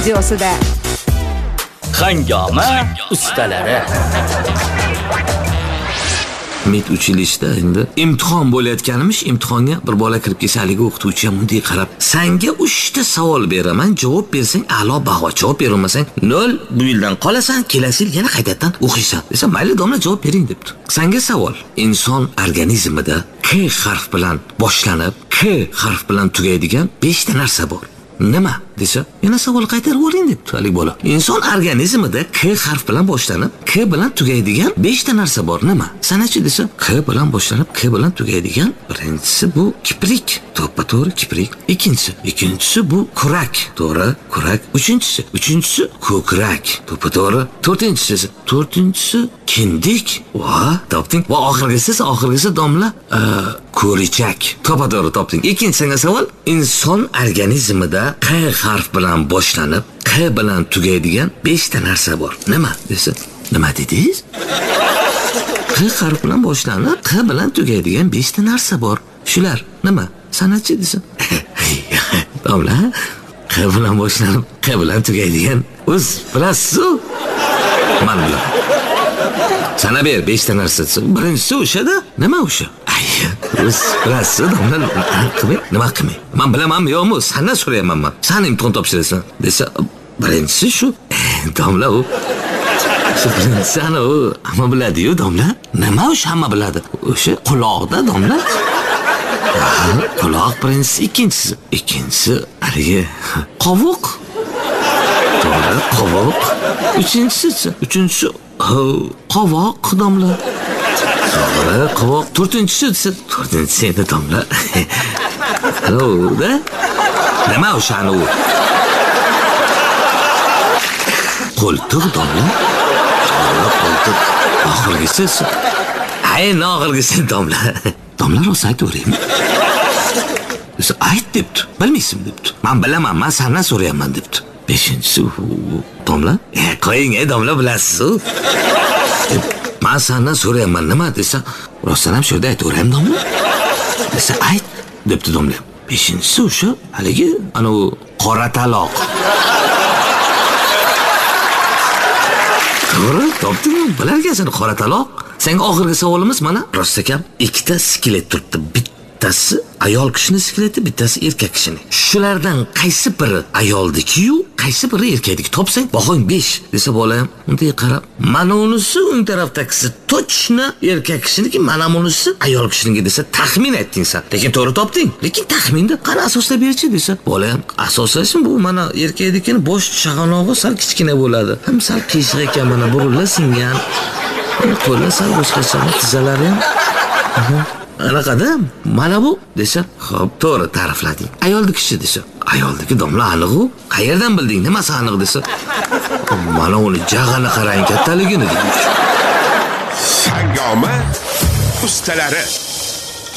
studiosida. Hangoma ustalari. Mit uchilishda endi imtihon bo'layotganimiz, imtihonga bir bola kirib kelsa, haligi o'qituvchi ham bunday qarab, "Senga 3 ta savol beraman, javob bersang a'lo baho, javob berolmasang 0, bu yildan qolasan, kelasi yil yana qaytadan o'qiysan." Desa, "Mayli domla, javob bering" debdi. Senga savol: inson organizmida K harf bilan boshlanib, K harf bilan tugaydigan 5 ta narsa bor. Nima desa, yana savol qaytarib o'ring debdi hali bola. Inson organizmida K harf bilan boshlanib, K bilan tugaydigan 5 ta narsa bor. Nima? Sanachi desa, K bilan boshlanib, K bilan tugaydigan birinchisi bu kiprik. To'ppa-to'g'ri kiprik. Ikkinchisi bu kurak. To'g'ri, kurak. Uchinchisi ko'krak. To'ppa-to'g'ri. To'rtinchisi kindik. Va, topding. Va oxirgisi domla ko'richak. To'ppa-to'g'ri topding. Ikkinchi savol, inson organizmida Q harf bilan boshlanib, Q bilan tugaydigan 5 ta narsa bor. Nima desa, nima dedingiz? Q harf bilan boshlanib, Q bilan tugaydigan 5 ta narsa bor. Shular nima? Sanachi desa. Domla, Q bilan boshlanib, Q bilan tugaydigan o'z bilasiz-ku. Mana bular. Sana ber 5 ta narsa. Birinchisi o'sha-da. Nima o'sha? O'z bilasiz, domla. Nima qilmay? Men bilamanmi yo'qmi? Sendan so'rayman men. Sen imtihon topshirasan desa, birinchisi shu. Domla u. Shu birinchisi ana u. Hamma biladi-yu, domla. Nima o'sha hamma biladi? O'sha quloqda, domla. Quloq birinchisi, ikkinchisi haligi qovoq. To'g'ri, qovoq. Uchinchisi qovoq, domla. To'g'ri, qovoq. To'rtinchisi edi, domla. Ana-da. Nima o'sha ana u? Qo'ltiq, domla. To'g'ri, qo'ltiq. Oxirgisi. Oxirgisi, domla. Domla rosa aytaveraymi? Desa, ayt debdi. Bilmaysan debdi. Men bilaman, men sendan so'rayapman debdi. Beshinchisi domla. Qo'ying, domla bilasiz-ku. Men sendan so'rayapman, nima desa, rostdan ham shunda aytaveraymi domla? Desa, ayt debdi domla. Beshinchisi o'sha haligi ana u qora taloq. To'g'ri, topdingmi? Bilar ekansan qora taloq. Senga oxirgi savolimiz mana, rostakam, 2 ta skelet turibdi. Bittasi ayol kishining skeleti, bittasi erkak kishining. Shulardan qaysi biri ayoldiki-yu, qaysi biri erkakniki? Topsang, bahong 5 desa bola ham unday qarab, mana unisi o'ng tarafdagisi to'chna erkak kishiniki, mana bunisi ayol kishiniki desa taxmin aytding sen. Lekin to'g'ri topding. Lekin taxminda qani asoslab berchi desa, bola ham asoslashim bu mana erkaknikini bosh chaqanog'i sal kichkina bo'ladi. Ham sal qiyshiq ekan, mana burunlar singan. Qo'llar sal boshqacha, tizzalari ham. Anaqada mana bu desa, xo'p, to'g'ri ta'riflading. Ayolniki kishi desa, ayolniki domla aniq-u. Qayerdan bilding? Nimasi aniq desa, mana uni jag'ini qarang, kattaligini deydi. Hangoma ustalari.